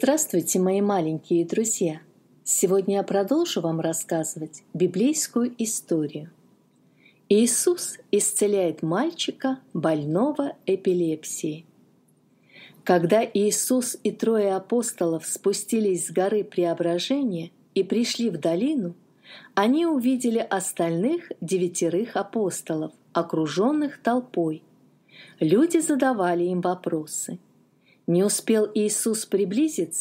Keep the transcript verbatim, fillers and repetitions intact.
Здравствуйте, мои маленькие друзья! Сегодня я продолжу вам рассказывать библейскую историю. Иисус исцеляет мальчика, больного эпилепсией. Когда Иисус и трое апостолов спустились с горы Преображения и пришли в долину, они увидели остальных девятерых апостолов, окруженных толпой. Люди задавали им вопросы. Не успел Иисус приблизиться,